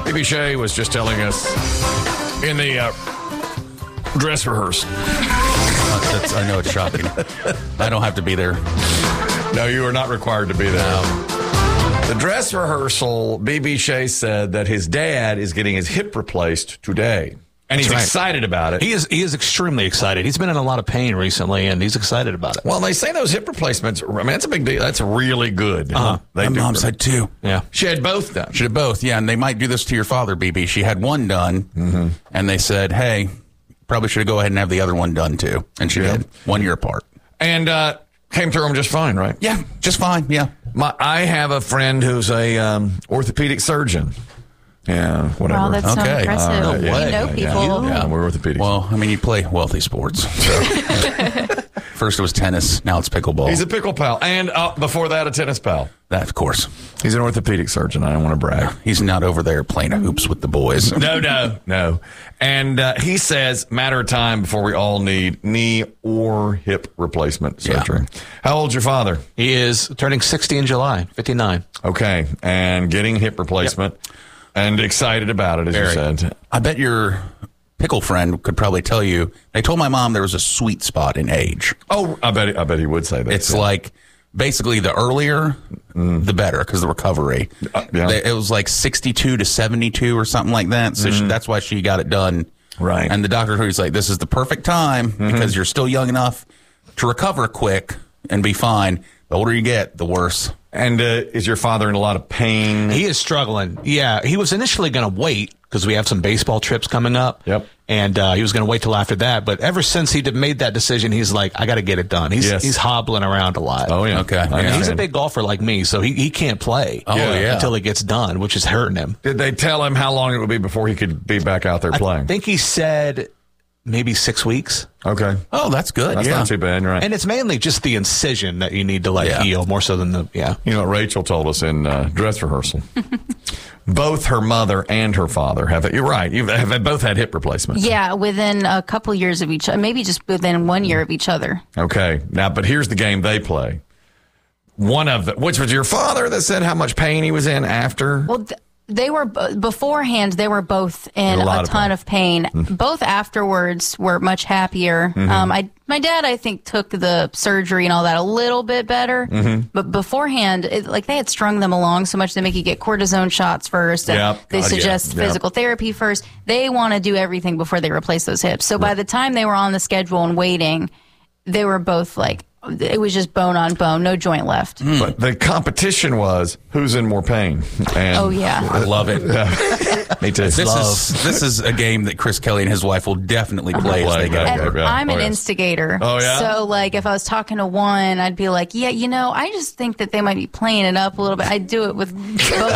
Baby Shay was just telling us in the dress rehearsal. I know it's shocking. I don't have to be there. No, you are not required to be there. No. The dress rehearsal, BB Shay said that his dad is getting his hip replaced today. And he's excited about it. He is extremely excited. He's been in a lot of pain recently, and he's excited about it. Well, they say those hip replacements, I mean, that's a big deal. That's really good. My mom said two. Yeah. She had both done. She did both, yeah. And they might do this to your father, BB. She had one done, and they said, hey, probably should go ahead and have the other one done, too. And she did, 1 year apart. And came through them just fine, right? Yeah, just fine, yeah. I have a friend who's a orthopedic surgeon. Yeah, whatever. Wow, that's so impressive. You know people. Yeah, we're orthopedics. Well, I mean, you play wealthy sports. So. First it was tennis, now it's pickleball. He's a pickle pal. And before that, a tennis pal. That, of course. He's an orthopedic surgeon. I don't want to brag. He's not over there playing hoops with the boys. No. And he says, matter of time before we all need knee or hip replacement surgery. Yeah. How old's your father? He is turning 60 in July, 59. Okay. And getting hip replacement. Yep. And excited about it, as you said. I bet your pickle friend could probably tell you. They told my mom there was a sweet spot in age. Oh, I bet he would say that. It's like basically the earlier, the better, because the recovery. It was like 62 to 72 or something like that. So that's why she got it done. Right. And the doctor was like, this is the perfect time because you're still young enough to recover quick and be fine. The older you get, the worse. And is your father in a lot of pain? He is struggling. Yeah, he was initially going to wait because we have some baseball trips coming up. Yep. And he was going to wait till after that. But ever since he made that decision, he's like, I got to get it done. He's hobbling around a lot. Oh, yeah. Okay. And he's a big golfer like me, so he can't play until he gets done, which is hurting him. Did they tell him how long it would be before he could be back out there playing? I think he said maybe 6 weeks. Okay. Oh, that's good. That's not too bad, right? And it's mainly just the incision that you need to heal more so than You know what Rachel told us in dress rehearsal? Both her mother and her father have. You're right. Have both had hip replacements. Yeah, within a couple years of each other, maybe just within 1 year of each other. Okay. Now, but here's the game they play. One of them, which was your father that said how much pain he was in after? Well, they were beforehand. They were both in a ton of pain. Both afterwards were much happier. My dad, I think, took the surgery and all that a little bit better. But beforehand, they had strung them along so much they make you get cortisone shots first. They suggest physical therapy first. They want to do everything before they replace those hips. So by the time they were on the schedule and waiting, they were both it was just bone on bone, no joint left. But the competition was who's in more pain. And I love it. Me too. This is a game that Chris Kelly and his wife will definitely play as they get older. I'm an instigator. Oh, yeah? So, if I was talking to one, I'd be like, I just think that they might be playing it up a little bit. I'd do it with both of them.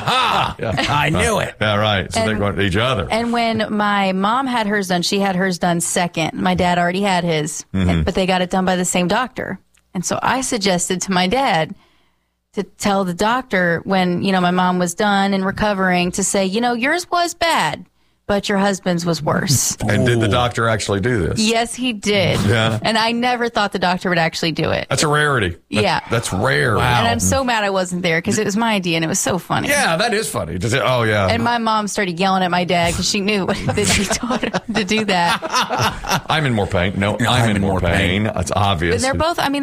I knew it. Yeah, right. So they're going to each other. And when my mom had hers done, she had hers done second. My dad already had his, but they got it done by the same doctor. And so I suggested to my dad to tell the doctor when, my mom was done and recovering to say, yours was bad, but your husband's was worse. And did the doctor actually do this? Yes, he did. Yeah. And I never thought the doctor would actually do it. That's a rarity. That's rare. Wow. And I'm so mad I wasn't there because it was my idea and it was so funny. Yeah, that is funny. Oh, yeah. And my mom started yelling at my dad because she knew that he taught her to do that. I'm in more pain. No, I'm in more pain. It's obvious. And they're both,